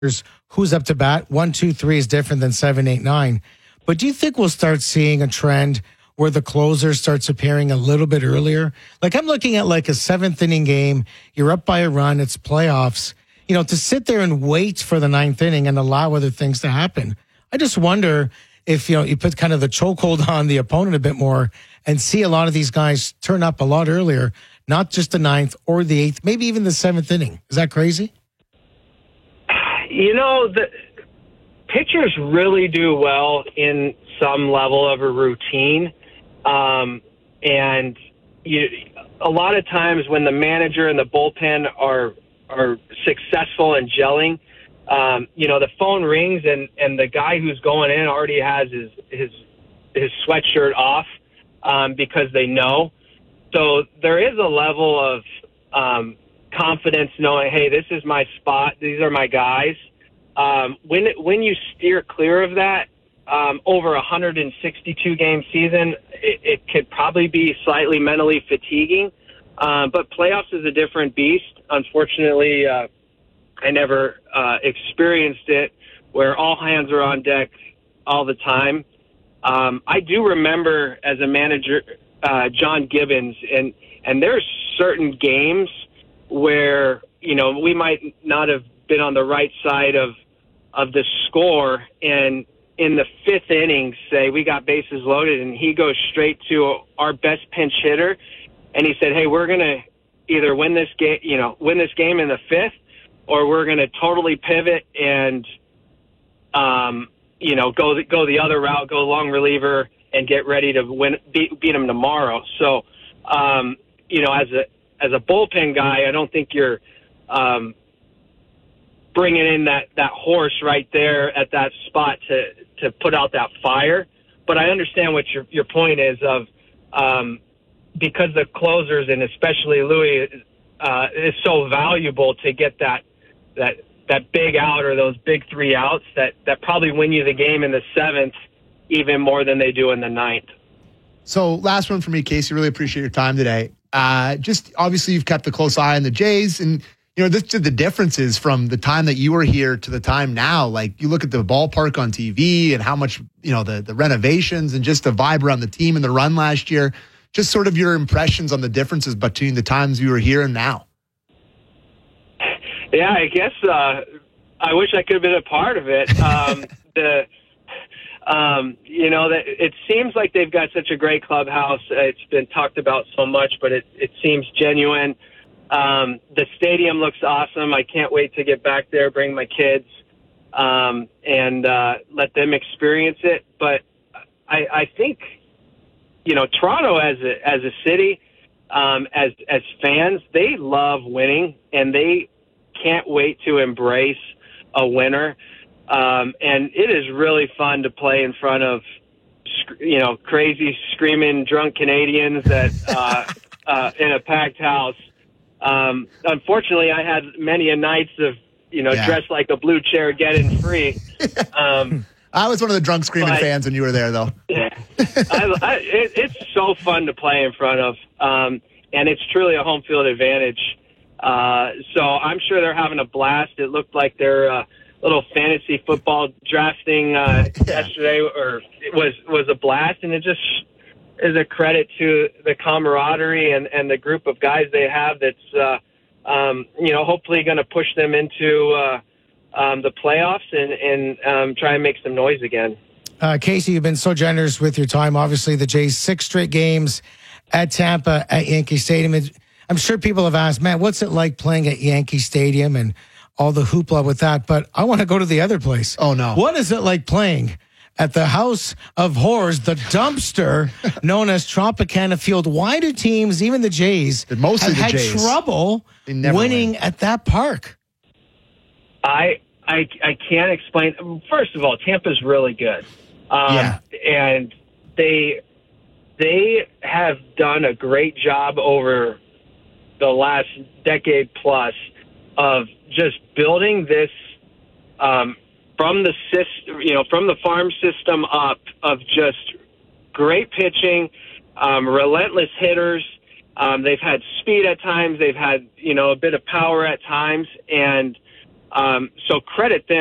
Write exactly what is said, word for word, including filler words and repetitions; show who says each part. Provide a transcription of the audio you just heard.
Speaker 1: who's up to bat. One, two, three is different than seven, eight, nine. But do you think we'll start seeing a trend where the closer starts appearing a little bit earlier? Like I'm looking at like a seventh inning game. You're up by a run. It's playoffs. You know, to sit there and wait for the ninth inning and allow other things to happen. I just wonder if, you know, you put kind of the chokehold on the opponent a bit more and see a lot of these guys turn up a lot earlier, not just the ninth or the eighth, maybe even the seventh inning. Is that crazy?
Speaker 2: You know, the pitchers really do well in some level of a routine. Um, and you, a lot of times when the manager and the bullpen are are successful in gelling, um, you know, the phone rings and, and the guy who's going in already has his his, his sweatshirt off um, because they know. So there is a level of um, confidence knowing, hey, this is my spot. These are my guys. Um, when when you steer clear of that, Um, over a one hundred sixty-two game season, it, it could probably be slightly mentally fatiguing. Uh, but playoffs is a different beast. Unfortunately, uh, I never uh, experienced it where all hands are on deck all the time. Um, I do remember as a manager, uh, John Gibbons, and, and there's certain games where, you know, we might not have been on the right side of, of the score, and in the fifth inning, say we got bases loaded, and he goes straight to our best pinch hitter, and he said, "Hey, we're gonna either win this game, you know, win this game in the fifth, or we're gonna totally pivot and, um, you know, go the, go the other route, go long reliever, and get ready to win, beat, beat him tomorrow." So, um, you know, as a as a bullpen guy, I don't think you're um, bringing in that, that horse right there at that spot to, to put out that fire. But I understand what your your point is of um, because the closers, and especially Louis, uh, is so valuable to get that that that big out or those big three outs that, that probably win you the game in the seventh even more than they do in the ninth.
Speaker 3: So last one for me, Casey. Really appreciate your time today. Uh, just obviously you've kept a close eye on the Jays, and you know, this the differences from the time that you were here to the time now. Like you look at the ballpark on T V and how much, you know, the, the renovations and just the vibe around the team and the run last year. Just sort of your impressions on the differences between the times you were here and now.
Speaker 2: Yeah, I guess uh, I wish I could have been a part of it. Um, the um, you know, that it seems like they've got such a great clubhouse. It's been talked about so much, but it, it seems genuine. Um, the stadium looks awesome. I can't wait to get back there, bring my kids, um, and uh, let them experience it. But I, I think, you know, Toronto as a, as a city, um, as as fans, they love winning, and they can't wait to embrace a winner. Um, and it is really fun to play in front of, you know, crazy, screaming, drunk Canadians that uh, uh, in a packed house. Um, unfortunately, I had many a nights of, you know, yeah. dressed like a blue chair, getting free. Um,
Speaker 3: I was one of the drunk screaming
Speaker 2: but,
Speaker 3: fans when you were there, though.
Speaker 2: Yeah, I, I, it, it's so fun to play in front of, um, and it's truly a home field advantage. Uh, so I'm sure they're having a blast. It looked like their uh, little fantasy football drafting uh, yeah. yesterday, or it was was a blast, and it just is a credit to the camaraderie and, and the group of guys they have that's, uh, um, you know, hopefully going to push them into uh, um, the playoffs and, and um, try and make some noise again.
Speaker 1: Uh, Casey, you've been so generous with your time. Obviously, the Jays, six straight games at Tampa at Yankee Stadium. It's, I'm sure people have asked, man, what's it like playing at Yankee Stadium and all the hoopla with that? But I want to go to the other place.
Speaker 3: Oh, no.
Speaker 1: What is it like playing at the House of Horrors, the dumpster known as Tropicana Field? Why do teams, even the Jays,
Speaker 3: mostly
Speaker 1: have
Speaker 3: the
Speaker 1: had
Speaker 3: Jays.
Speaker 1: trouble winning
Speaker 3: win.
Speaker 1: at that park?
Speaker 2: I, I I can't explain. First of all, Tampa's really good. Um,
Speaker 3: yeah.
Speaker 2: And they they have done a great job over the last decade plus of just building this um, from the system, you know, from the farm system up, of just great pitching, um, relentless hitters. Um, they've had speed at times. They've had, you know, a bit of power at times. And Um, so credit them.